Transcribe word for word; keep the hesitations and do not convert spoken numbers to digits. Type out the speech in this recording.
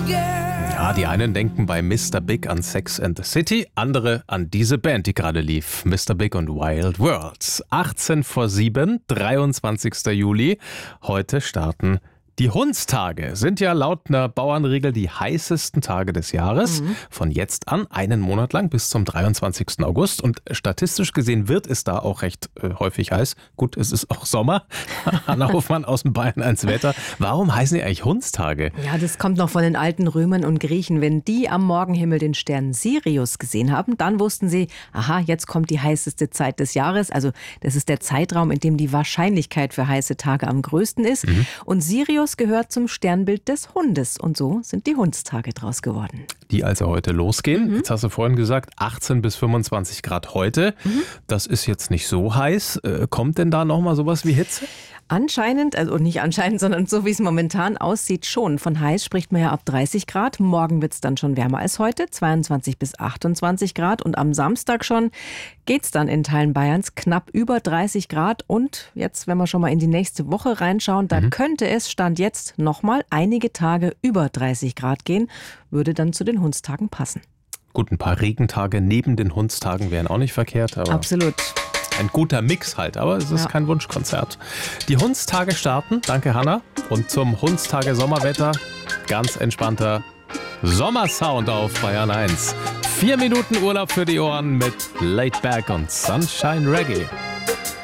Ja, die einen denken bei Mister Big an Sex and the City, andere an diese Band, die gerade lief. Mister Big und Wild Worlds. achtzehn vor sieben, dreiundzwanzigster Juli. Heute starten die Hundstage. Sind ja laut einer Bauernregel die heißesten Tage des Jahres. Mhm. Von jetzt an einen Monat lang bis zum dreiundzwanzigsten August. Und statistisch gesehen wird es da auch recht äh, häufig heiß. Gut, es ist auch Sommer. Hanna Hofmann aus dem Bayern eins Wetter. Warum heißen die eigentlich Hundstage? Ja, das kommt noch von den alten Römern und Griechen. Wenn die am Morgenhimmel den Stern Sirius gesehen haben, dann wussten sie, aha, jetzt kommt die heißeste Zeit des Jahres. Also das ist der Zeitraum, in dem die Wahrscheinlichkeit für heiße Tage am größten ist. Mhm. Und Sirius gehört zum Sternbild des Hundes. Und so sind die Hundstage draus geworden. Die also heute losgehen. Mhm. Jetzt hast du vorhin gesagt, achtzehn bis fünfundzwanzig Grad heute. Mhm. Das ist jetzt nicht so heiß. Kommt denn da nochmal sowas wie Hitze? Anscheinend, also nicht anscheinend, sondern so wie es momentan aussieht, schon. Von heiß spricht man ja ab dreißig Grad. Morgen wird es dann schon wärmer als heute, zweiundzwanzig bis achtundzwanzig Grad. Und am Samstag schon geht es dann in Teilen Bayerns knapp über dreißig Grad. Und jetzt, wenn wir schon mal in die nächste Woche reinschauen, da mhm. könnte es Stand jetzt nochmal einige Tage über dreißig Grad gehen. Würde dann zu den Hundstagen passen. Gut, ein paar Regentage neben den Hundstagen wären auch nicht verkehrt. Aber absolut. Ein guter Mix halt, aber es ist ja kein Wunschkonzert. Die Hundstage starten, danke Hanna. Und zum Hundstage Sommerwetter ganz entspannter Sommersound auf Bayern eins. Vier Minuten Urlaub für die Ohren mit Laid Back und Sunshine Reggae.